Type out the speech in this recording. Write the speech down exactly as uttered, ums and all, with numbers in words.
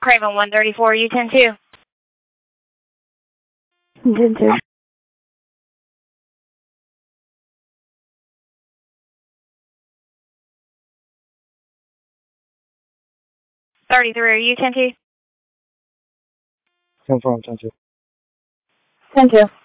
Craven one thirty-four, U ten two. ten two. thirty-three, U ten two. Confirm ten two. ten two.